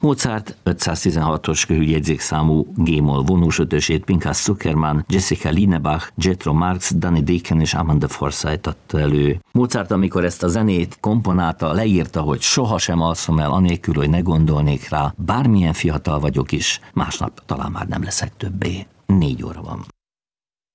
Mozart 516-os körüljegyzékszámú G-moll vonós ötösét Pinchas Zuckerman, Jessica Lienbach, Jethro Marx, Danny Deacon és Amanda Forsythe adta elő. Mozart, amikor ezt a zenét komponálta, leírta, hogy sohasem alszom el anélkül, hogy ne gondolnék rá, bármilyen fiatal vagyok is, másnap talán már nem leszek többé. 4 óra van.